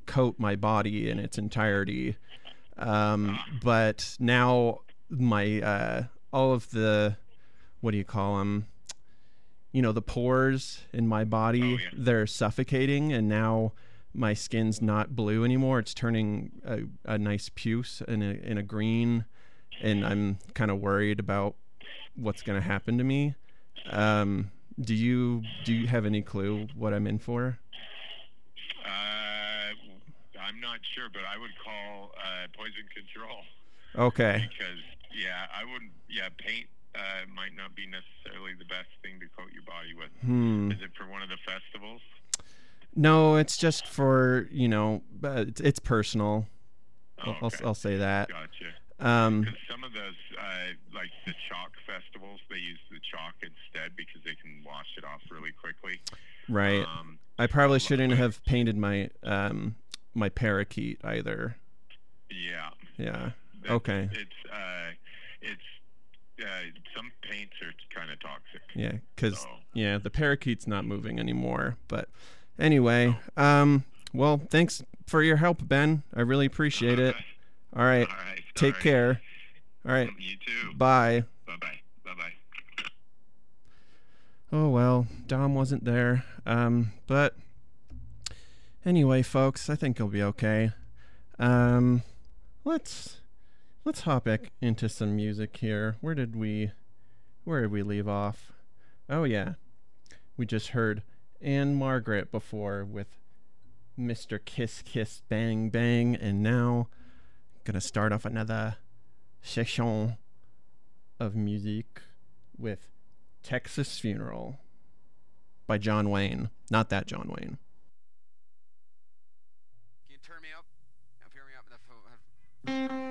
coat my body in its entirety. But now my all of the, what do you call them? The pores in my Oh body, yeah. they're suffocating, and now my skin's not blue anymore. It's turning a nice puce in a green, and I'm kind of worried about what's going to happen to me. Um, do you have any clue what I'm in for? Uh, I'm not sure, but I would call poison control Okay. because yeah, I wouldn't. Yeah, paint might not be necessarily the best thing to coat your body with. Hmm. Is it for one of the festivals? No, it's just for it's personal. I'll, Oh, I'll okay, I'll say that. gotcha. Um, Because some of those, like the chalk festivals, they use the chalk instead because they can wash it off really quickly. right. Um, I probably shouldn't but have painted my parakeet either. yeah, Yeah. that's Okay. it's some paints are kind of toxic. Yeah, So cuz the parakeet's not moving anymore. But anyway, no. well, thanks for your help, Ben. I really appreciate All it. right, All right. all right, Take sorry. care. All right. You too. Bye. Bye bye. Bye bye. Oh well, Dom wasn't there. But anyway, folks, I think he'll be okay. Um, let's hop back into some music here. Where did we leave off? Oh yeah, we just heard Anne Margaret before with Mr. Kiss Kiss Bang Bang, and now gonna start off another session of music with Texas Funeral by John Wayne. Not that John Wayne. Can you turn me up? Hear me up?